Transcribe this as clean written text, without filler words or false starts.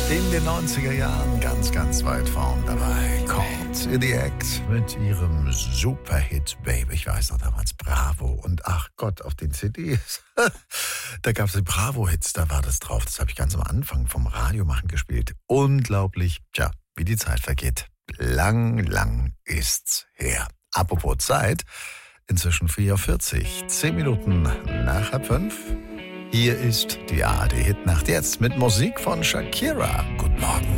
In den 90er Jahren ganz, ganz weit vorn dabei. Caught in the Act mit ihrem Superhit Baby. Ich weiß noch damals Bravo und ach Gott, auf den CDs. Da gab es die Bravo-Hits, da war das drauf. Das habe ich ganz am Anfang vom Radiomachen gespielt. Unglaublich, tja, wie die Zeit vergeht. Lang ist's her. Apropos Zeit, inzwischen 4:40 Uhr, 10 Minuten nach 5:30. Hier ist die ARD-Hitnacht jetzt mit Musik von Shakira. Guten Morgen.